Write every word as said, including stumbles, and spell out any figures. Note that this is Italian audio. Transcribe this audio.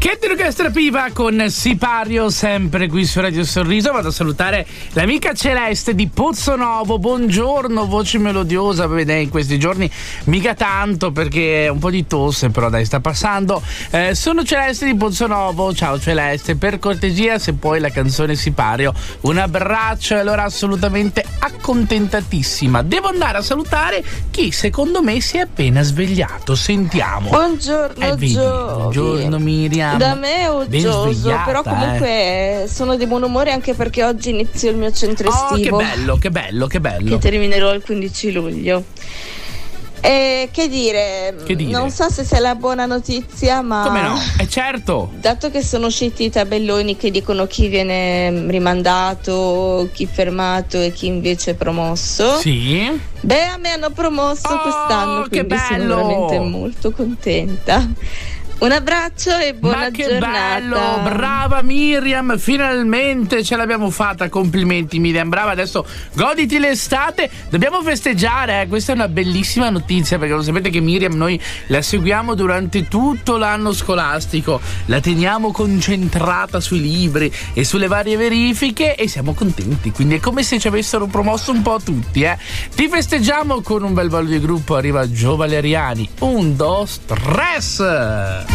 Che orchestra Piva con Sipario, sempre qui su Radio Sorriso. Vado a salutare l'amica Celeste di Pozzonovo. Buongiorno, voce melodiosa. Vede, in questi giorni mica tanto perché è un po' di tosse, però dai, sta passando. Eh, sono Celeste di Pozzonovo. Ciao Celeste, per cortesia, se puoi la canzone Sipario. Un abbraccio. E allora assolutamente accontentatissima. Devo andare a salutare chi secondo me si è appena svegliato. Sentiamo. Buongiorno, eh, vedi, buongiorno Miriam. Da me è uggioso, però comunque eh. sono di buon umore anche perché oggi inizio il mio centro estivo. Oh, che bello, che bello, che bello. Che terminerò il quindici luglio. E che dire, che dire, non so se sia la buona notizia, ma come no? È certo. Dato che sono usciti i tabelloni che dicono chi viene rimandato, chi fermato e chi invece promosso. Sì. Beh, a me hanno promosso oh, quest'anno, quindi che bello. sono veramente molto contenta. Un abbraccio e buona Ma che giornata. bello, brava Miriam, finalmente ce l'abbiamo fatta, complimenti Miriam, brava, adesso goditi l'estate, dobbiamo festeggiare, eh? Questa è una bellissima notizia perché lo sapete che Miriam noi la seguiamo durante tutto l'anno scolastico, la teniamo concentrata sui libri e sulle varie verifiche e siamo contenti, quindi è come se ci avessero promosso un po' tutti, eh? Ti festeggiamo con un bel ballo di gruppo, arriva Gio Valeriani, un, dos, tres.